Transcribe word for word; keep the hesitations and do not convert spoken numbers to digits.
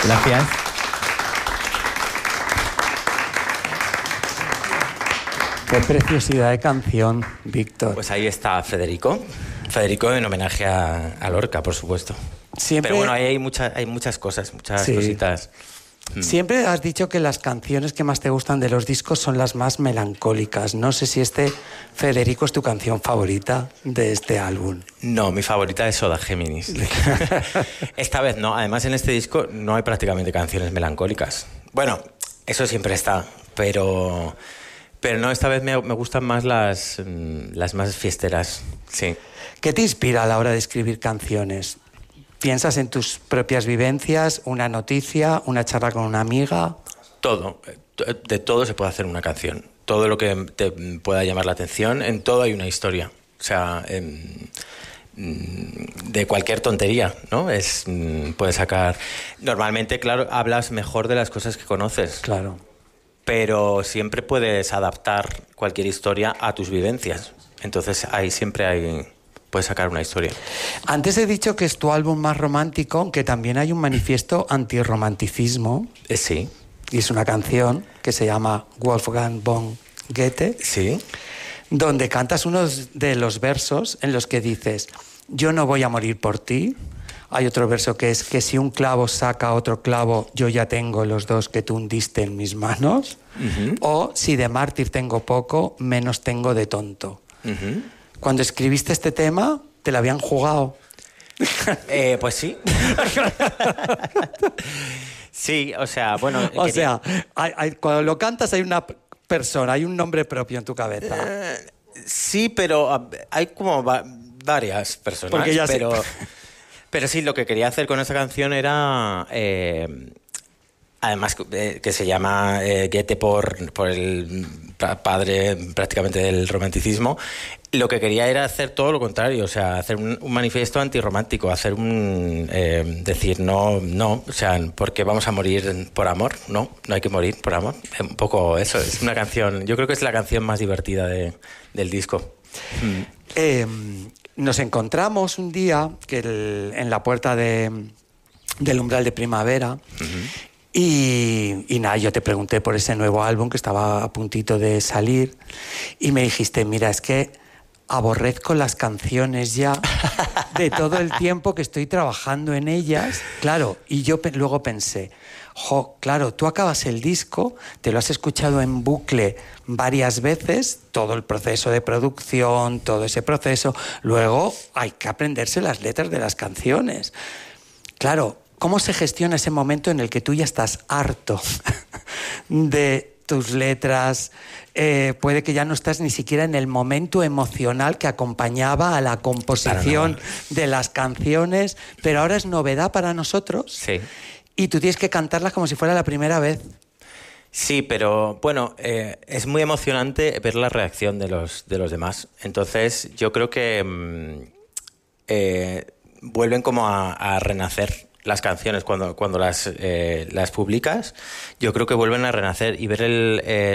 Gracias. Qué preciosidad de canción, Víctor. Pues ahí está Federico. Federico en homenaje a, a Lorca, por supuesto. Siempre... Pero bueno, ahí hay, mucha, hay muchas cosas, muchas sí. cositas. Siempre has dicho que las canciones que más te gustan de los discos son las más melancólicas. No sé si este Federico es tu canción favorita de este álbum. No, mi favorita es Soda Géminis. Esta vez no. Además, en este disco no hay prácticamente canciones melancólicas. Bueno, eso siempre está, pero... Pero no, esta vez me, me gustan más las, las más fiesteras, sí. ¿Qué te inspira a la hora de escribir canciones? ¿Piensas en tus propias vivencias, una noticia, una charla con una amiga? Todo. De todo se puede hacer una canción. Todo lo que te pueda llamar la atención, en todo hay una historia. O sea, en, de cualquier tontería, ¿no? Es, puedes sacar... Normalmente, claro, hablas mejor de las cosas que conoces. Claro. Pero siempre puedes adaptar cualquier historia a tus vivencias. Entonces ahí siempre hay... puedes sacar una historia. Antes he dicho que es tu álbum más romántico, aunque también hay un manifiesto antirromanticismo. Eh, sí. Y es una canción que se llama Wolfgang von Goethe. Sí. Donde cantas uno de los versos en los que dices: yo no voy a morir por ti. Hay otro verso que es que si un clavo saca otro clavo, yo ya tengo los dos que tú hundiste en mis manos. Uh-huh. O si de mártir tengo poco, menos tengo de tonto. Uh-huh. Cuando escribiste este tema, ¿te la habían jugado? Eh, pues sí. Sí, o sea, bueno... O quería... sea, hay, hay, cuando lo cantas hay una persona, hay un nombre propio en tu cabeza. Eh, sí, pero hay como va- varias personas. Porque ya pero... sé. Pero sí, lo que quería hacer con esa canción era... Eh, además, eh, que se llama eh, Goethe por, por el padre prácticamente del romanticismo. Lo que quería era hacer todo lo contrario, o sea, hacer un, un manifiesto antirromántico, hacer un... Eh, decir, no, no, o sea, porque vamos a morir por amor, no, no hay que morir por amor. Un poco eso, es una canción, yo creo que es la canción más divertida de, del disco. Mm. Eh, nos encontramos un día que el, en la puerta de, del umbral de primavera. Uh-huh. Y, y nada, yo te pregunté por ese nuevo álbum que estaba a puntito de salir y me dijiste, mira, es que aborrezco las canciones ya de todo el tiempo que estoy trabajando en ellas. Claro, y yo pe- luego pensé, jo, claro, tú acabas el disco, te lo has escuchado en bucle varias veces, todo el proceso de producción, todo ese proceso, luego hay que aprenderse las letras de las canciones. Claro, ¿cómo se gestiona ese momento en el que tú ya estás harto de tus letras? Eh, puede que ya no estás ni siquiera en el momento emocional que acompañaba a la composición de las canciones, pero ahora es novedad para nosotros. Sí. Y tú tienes que cantarlas como si fuera la primera vez. Sí, pero bueno, eh, es muy emocionante ver la reacción de los, de los demás. Entonces yo creo que mmm, eh, vuelven como a, a renacer las canciones cuando, cuando las, eh, las publicas. Yo creo que vuelven a renacer y ver el... Eh,